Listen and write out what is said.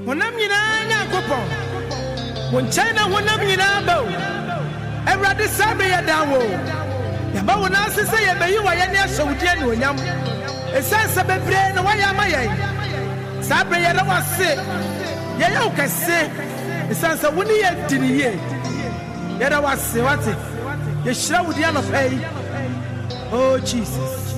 honam nyina Nyankopon won China honam nyina ba Everade sabe ya dawo ya ba wona sese ye bayi wa ye ne asawudi ane onyam esansa bebre na wa ya maye sabe ye na wase ye ya ukase esansa woni ye diniye ye na wase wate ye shira wudi anopai oh Jesus